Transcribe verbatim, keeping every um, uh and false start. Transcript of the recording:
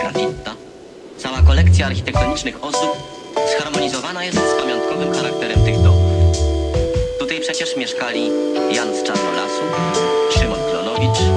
grafitta. Cała kolekcja architektonicznych ozdób zharmonizowana jest z pamiątkowym charakterem tych domów. Tutaj przecież mieszkali Jan z Czarnolasu, Szymon Klonowicz,